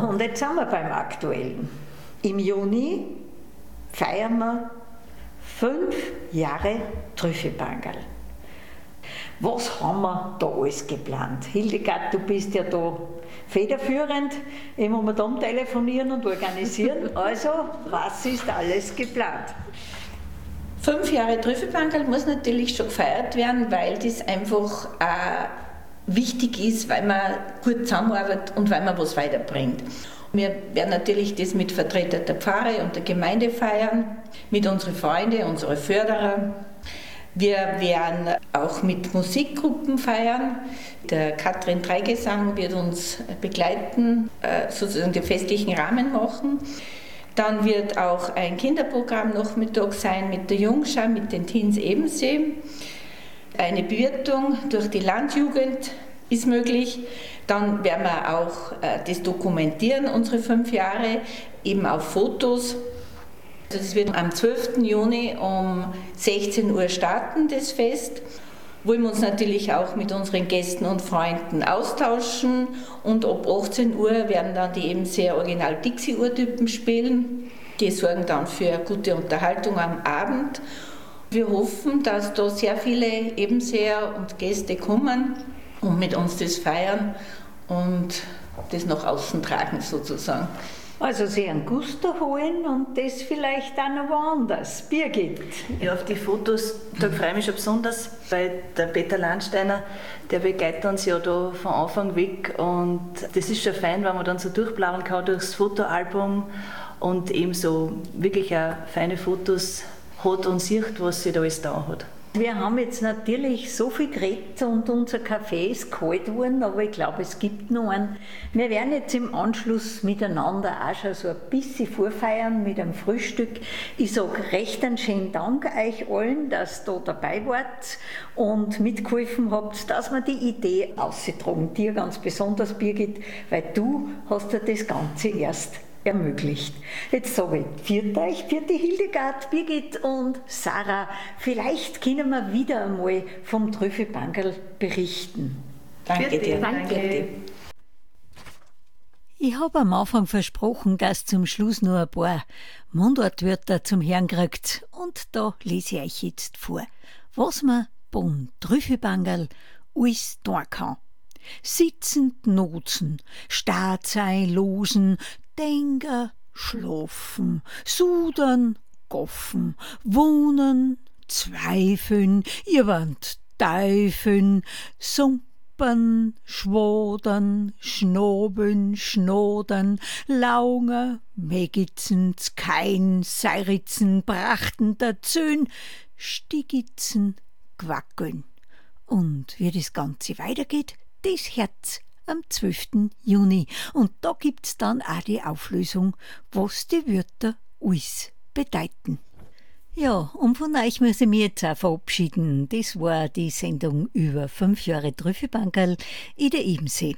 und jetzt sind wir beim Aktuellen. Im Juni feiern wir 5 Jahre Trüffelbangerl. Was haben wir da alles geplant? Hildegard, du bist ja da federführend im Momentan telefonieren und organisieren. Also, was ist alles geplant? 5 Jahre Trüffelbangerl muss natürlich schon gefeiert werden, weil das einfach wichtig ist, weil man gut zusammenarbeitet und weil man was weiterbringt. Wir werden natürlich das mit Vertretern der Pfarre und der Gemeinde feiern, mit unseren Freunden, unseren Förderer. Wir werden auch mit Musikgruppen feiern. Der Katrin Dreigesang wird uns begleiten, sozusagen den festlichen Rahmen machen. Dann wird auch ein Kinderprogramm Nachmittag sein mit der Jungschau, mit den Teens Ebensee. Eine Bewirtung durch die Landjugend ist möglich. Dann werden wir auch das dokumentieren, unsere 5 Jahre, eben auf Fotos. Das wird am 12. Juni um 16 Uhr starten, das Fest. Wollen wir uns natürlich auch mit unseren Gästen und Freunden austauschen. Und ab 18 Uhr werden dann die Ebenseer Original Dixie-Urtypen spielen. Die sorgen dann für gute Unterhaltung am Abend. Wir hoffen, dass da sehr viele Ebenseer und Gäste kommen und mit uns das feiern und das nach außen tragen sozusagen. Also sie einen Gusto holen und das vielleicht auch noch woanders. Birgit? Ja, auf die Fotos, da freue ich mich schon besonders, weil der Peter Landsteiner, der begleitet uns ja da von Anfang weg und das ist schon fein, wenn man dann so durchblauen kann durchs Fotoalbum und eben so wirklich auch feine Fotos hat und sieht, was sie da alles da hat. Wir haben jetzt natürlich so viel geredet und unser Kaffee ist kalt geworden, aber ich glaube, es gibt noch einen. Wir werden jetzt im Anschluss miteinander auch schon so ein bisschen vorfeiern mit einem Frühstück. Ich sage recht einen schönen Dank euch allen, dass ihr da dabei wart und mitgeholfen habt, dass wir die Idee ausgetragen. Dir ganz besonders, Birgit, weil du hast ja das Ganze erst ermöglicht. Jetzt sage ich, viert euch, vierte Hildegard, Birgit und Sarah. Vielleicht können wir wieder einmal vom Trüffelbangerl berichten. Danke dir. Danke dir. Ich habe am Anfang versprochen, dass zum Schluss noch ein paar Mundartwörter zum Herrn kriegt. Und da lese ich euch jetzt vor, was man beim Trüffelbangerl alles tun kann. Sitzend nozen, starrt sein, losen, denken, schlafen, sudern, goffen, wohnen, zweifeln, ihr wollt teufeln, sumpern, schwodern, schnobeln, schnodern, launger, megitzens, kein, seiritzen, brachten dazön, stigitzen, quackeln. Und wie das Ganze weitergeht, das Herz am 12. Juni. Und da gibt's dann auch die Auflösung, was die Wörter alles bedeuten. Ja, und von euch muss ich mich jetzt auch verabschieden. Das war die Sendung über 5 Jahre Trüffelbangerl in der Ebensee.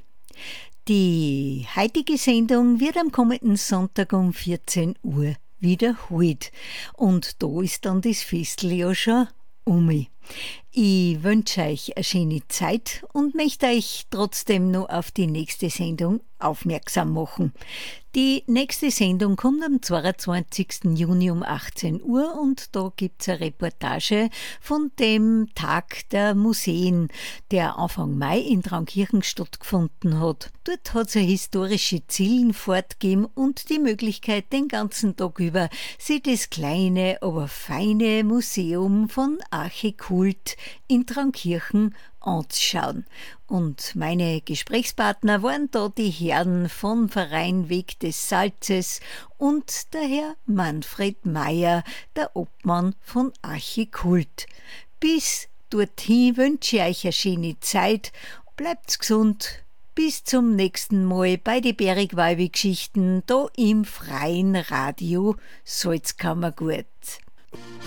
Die heutige Sendung wird am kommenden Sonntag um 14 Uhr wiederholt. Und da ist dann das Festl ja schon um. Ich wünsche euch eine schöne Zeit und möchte euch trotzdem noch auf die nächste Sendung aufmerksam machen. Die nächste Sendung kommt am 22. Juni um 18 Uhr und da gibt es eine Reportage von dem Tag der Museen, der Anfang Mai in Traunkirchen stattgefunden hat. Dort hat es eine historische Zielenfahrt gegeben und die Möglichkeit, den ganzen Tag über sich das kleine, aber feine Museum von Archikult in Traunkirchen anzuschauen. Und meine Gesprächspartner waren da die Herren vom Verein Weg des Salzes und der Herr Manfred Meyer, der Obmann von Archikult. Bis dorthin wünsche ich euch eine schöne Zeit, bleibt's gesund, bis zum nächsten Mal bei die Bergwalbe-Geschichten da im freien Radio Salzkammergut.